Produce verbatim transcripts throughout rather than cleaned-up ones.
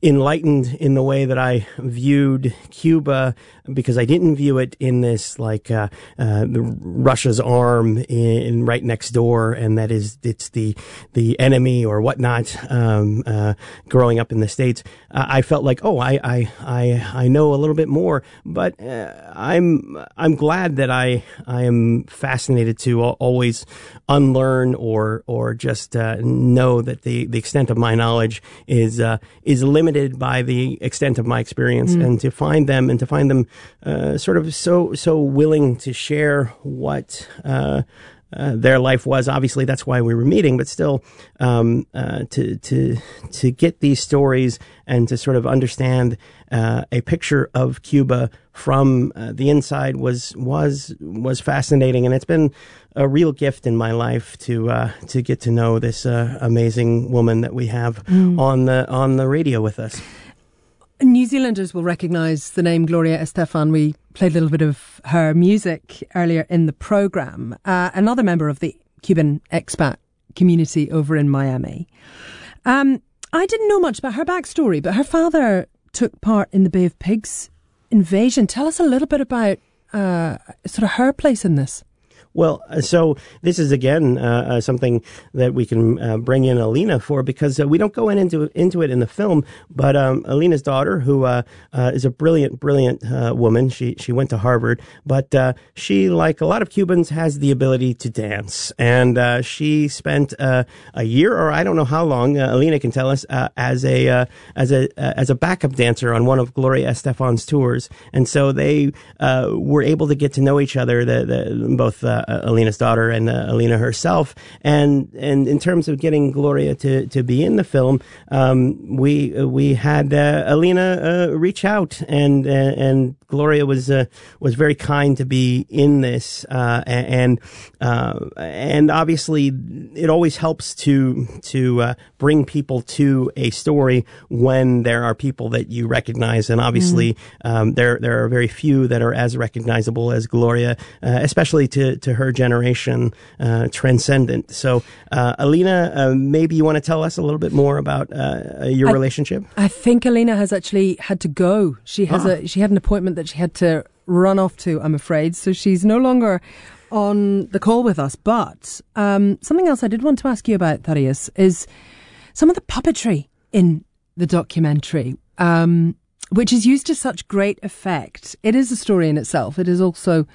enlightened in the way that I viewed Cuba, because I didn't view it in this like uh, uh, the Russia's arm in right next door, and that is it's the the enemy or whatnot. Um, uh, growing up in the States, uh, I felt like, oh, I I I, I know a little bit more, but uh, I'm I'm glad that I I am fascinated to always unlearn or or just uh, know that the the extent of my knowledge is uh, is limited by the extent of my experience, mm. and to find them and to find them uh, sort of so so willing to share what uh, uh, their life was. Obviously, that's why we were meeting, but still, um, uh, to to to get these stories and to sort of understand uh, a picture of Cuba from uh, the inside was was was fascinating, and it's been a real gift in my life to uh, to get to know this uh, amazing woman that we have mm. on the on the radio with us. New Zealanders will recognise the name Gloria Estefan. We played a little bit of her music earlier in the programme. Uh, another member of the Cuban expat community over in Miami. Um, I didn't know much about her backstory, but her father took part in the Bay of Pigs invasion. Tell us a little bit about uh, sort of her place in this. Well, so this is, again, uh, uh, something that we can uh, bring in Alina for, because uh, we don't go in into, into it in the film, but um, Alina's daughter, who uh, uh, is a brilliant, brilliant uh, woman, she she went to Harvard, but uh, she, like a lot of Cubans, has the ability to dance. And uh, she spent uh, a year, or I don't know how long, uh, Alina can tell us, uh, as a uh, as a uh, as a backup dancer on one of Gloria Estefan's tours. And so they uh, were able to get to know each other, the, the, both uh, Uh, Alina's daughter and uh, Alina herself, and and in terms of getting Gloria to, to be in the film, um, we uh, we had uh, Alina uh, reach out, and uh, and Gloria was uh, was very kind to be in this, uh, and uh, and obviously it always helps to to uh, bring people to a story when there are people that you recognize, and obviously mm. um, there there are very few that are as recognizable as Gloria, uh, especially to to her generation, uh, transcendent. So, uh, Alina, uh, maybe you want to tell us a little bit more about uh, your I, relationship? I think Alina has actually had to go. She has ah. a she had an appointment that she had to run off to, I'm afraid. So she's no longer on the call with us. But um, something else I did want to ask you about, Thaddeus, is some of the puppetry in the documentary, um, which is used to such great effect. It is a story in itself. It is also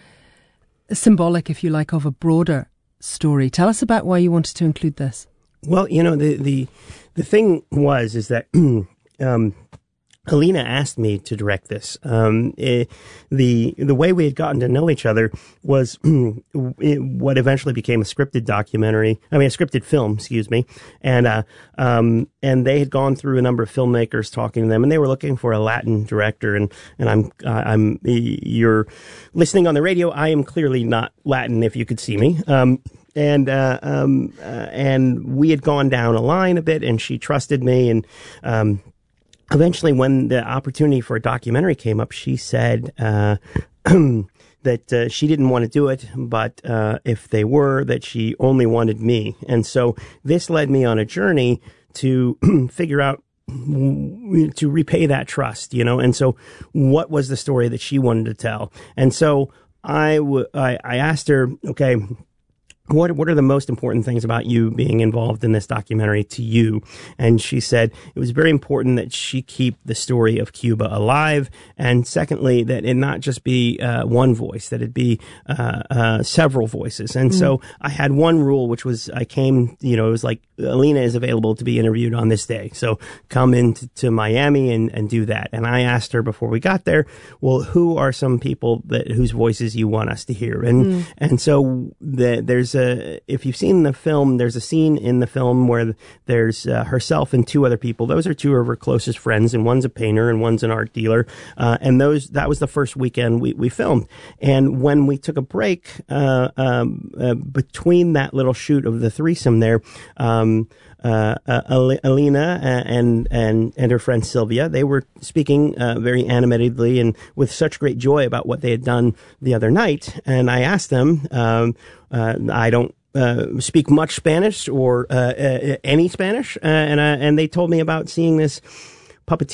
symbolic, if you like, of a broader story. Tell us about why you wanted to include this. Well, you know, the the, the thing was is that um, Alina asked me to direct this. Um, it, the the way we had gotten to know each other was it, what eventually became a scripted documentary. I mean, a scripted film, excuse me. And uh, um, and they had gone through a number of filmmakers, talking to them, and they were looking for a Latin director. And and I'm uh, I'm you're listening on the radio. I am clearly not Latin, if you could see me. Um, And uh, um, uh, and we had gone down a line a bit, and she trusted me. And um, eventually, when the opportunity for a documentary came up, she said uh, that uh, she didn't want to do it, but uh, if they were, that she only wanted me. And so this led me on a journey to figure out, to repay that trust, you know. And so what was the story that she wanted to tell? And so I, w- I, I asked her, okay, What what are the most important things about you being involved in this documentary to you? And she said it was very important that she keep the story of Cuba alive, and secondly, that it not just be uh, one voice, that it be uh, uh, several voices. And mm. so I had one rule, which was I came, you know, it was like, Alina is available to be interviewed on this day, so come into to Miami and, and do that. And I asked her before we got there, well, who are some people that whose voices you want us to hear? And mm. and so the, there's A, if you've seen the film, there's a scene in the film where there's uh, herself and two other people. Those are two of her closest friends, and one's a painter and one's an art dealer. Uh, and those that was the first weekend we, we filmed. And when we took a break uh, um, uh, between that little shoot of the threesome there, um, uh, uh, Alina and and and her friend Sylvia, they were speaking uh, very animatedly and with such great joy about what they had done the other night. And I asked them. Um, Uh, I don't uh, speak much Spanish or uh, uh, any Spanish, uh, and uh, and they told me about seeing this puppeteer